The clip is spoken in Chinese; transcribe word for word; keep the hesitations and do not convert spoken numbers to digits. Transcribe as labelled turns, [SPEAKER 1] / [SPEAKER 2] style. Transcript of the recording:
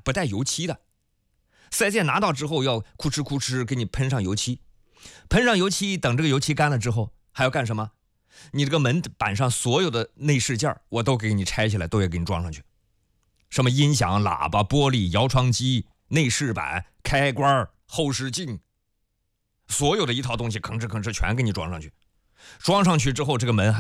[SPEAKER 1] 不带油漆的。四 S 店拿到之后要哭哧哭哧给你喷上油漆，喷上油漆，等这个油漆干了之后还要干什么？你这个门板上所有的内饰件我都给你拆下来，都要给你装上去。什么音响、喇叭、玻璃、摇窗机、内饰板、开关、后视镜，所有的一套东西吭哧吭哧全给你装上去。装上去之后，这个门还